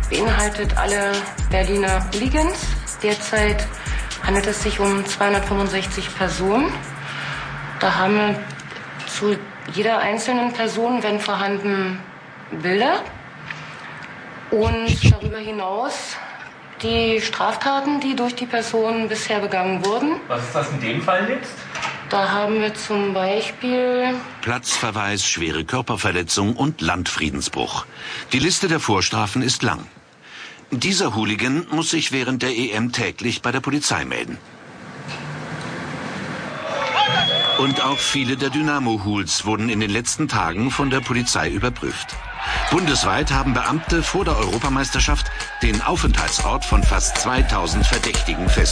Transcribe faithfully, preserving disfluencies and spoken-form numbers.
beinhaltet alle Berliner Hooligans. Derzeit handelt es sich um zweihundertfünfundsechzig Personen. Da haben wir zu jeder einzelnen Person, wenn vorhanden, Bilder. Und darüber hinaus die Straftaten, die durch die Personen bisher begangen wurden. Was ist das in dem Fall jetzt? Da haben wir zum Beispiel Platzverweis, schwere Körperverletzung und Landfriedensbruch. Die Liste der Vorstrafen ist lang. Dieser Hooligan muss sich während der E M täglich bei der Polizei melden. Und auch viele der Dynamo-Hools wurden in den letzten Tagen von der Polizei überprüft. Bundesweit haben Beamte vor der Europameisterschaft den Aufenthaltsort von fast zweitausend Verdächtigen festgestellt.